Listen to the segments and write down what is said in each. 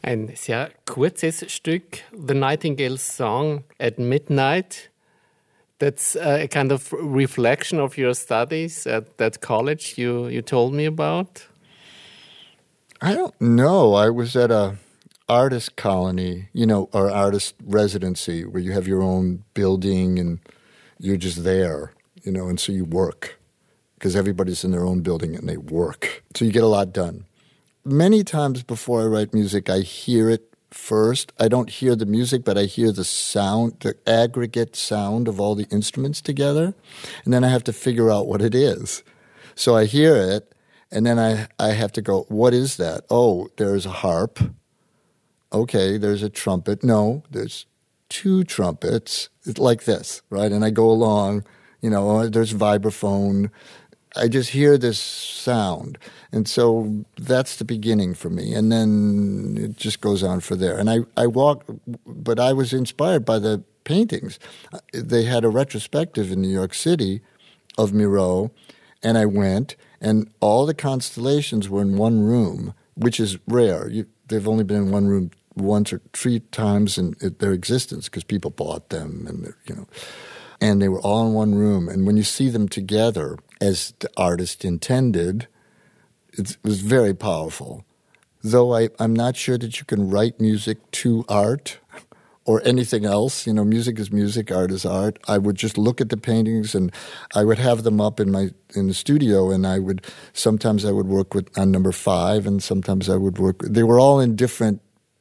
Ein sehr kurzes Stück, The Nightingale's Song at Midnight. That's a kind of reflection of your studies at that college you told me about. I don't know. I was at a artist colony, or artist residency where you have your own building and you're just there, and so you work because everybody's in their own building and they work. So you get a lot done. Many times before I write music, I hear it first. I don't hear the music, but I hear the sound, the aggregate sound of all the instruments together. And then I have to figure out what it is. So I hear it, and then I have to go, what is that? Oh, there's a harp. Okay, there's a trumpet. No, there's two trumpets. It's like this, right? And I go along, there's vibraphone. I just hear this sound. And so that's the beginning for me. And then it just goes on for there. And I walk, but I was inspired by the paintings. They had a retrospective in New York City of Miro, and I went, and all the constellations were in one room, which is rare. They've only been in one room once or three times in their existence because people bought them, and they were all in one room. And when you see them together, as the artist intended, it was very powerful. Though I'm not sure that you can write music to art or anything else. Music is music, art is art. I would just look at the paintings, and I would have them up in the studio, and sometimes I would work on number 5, and sometimes I would work. They were all in different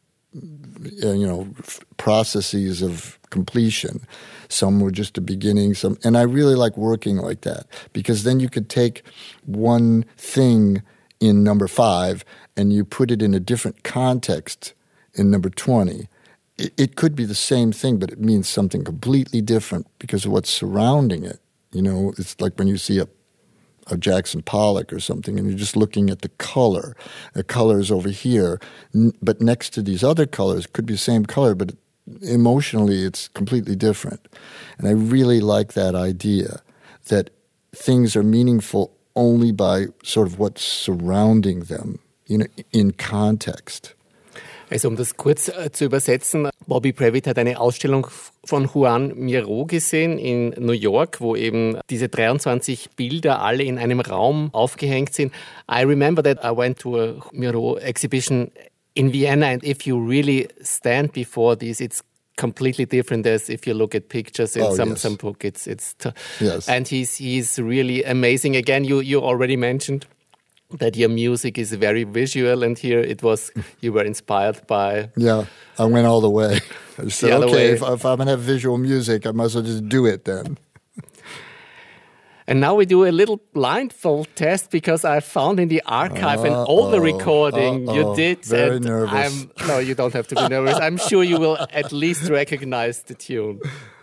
processes of completion. Some were just the beginning, and I really like working like that because then you could take one thing in number 5 and you put it in a different context in number 20. It could be the same thing, but it means something completely different because of what's surrounding it. It's like when you see a Jackson Pollock or something, and you're just looking at the color. The color is over here, but next to these other colors, it could be the same color, but emotionally it's completely different. And I really like that idea that things are meaningful only by sort of what's surrounding them, in context. Also um das kurz zu übersetzen, Bobby Previtt hat eine Ausstellung von Juan Miró gesehen in New York, wo eben diese 23 Bilder alle in einem Raum aufgehängt sind. I remember that I went to a Miró exhibition in Vienna, and if you really stand before these, it's completely different as if you look at pictures in some book. Yes. And he's really amazing. Again, you already mentioned that your music is very visual, and here you were inspired by... Yeah, I went all the way. I said, okay, if I'm going to have visual music, I might as well just do it then. And now we do a little blindfold test because I found in the archive an older recording you did. Very nervous. No, you don't have to be nervous. I'm sure you will at least recognize the tune.